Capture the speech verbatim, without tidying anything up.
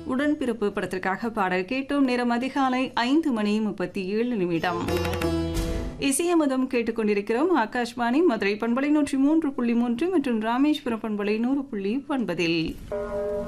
உடன்பிறப்பு படத்திற்காக பாடல் கேட்டோம். நேரம் அதிகாலை ஐந்து மணி முப்பத்தி ஏழு நிமிடம். இசையமதம் கேட்டுக்கொண்டிருக்கிறோம். ஆகாஷ்வாணி மதுரை பண்பலை நூற்றி மூன்று புள்ளி மூன்று மற்றும் ராமேஸ்வரம் பண்பலை நூறு புள்ளி ஒன்பதில்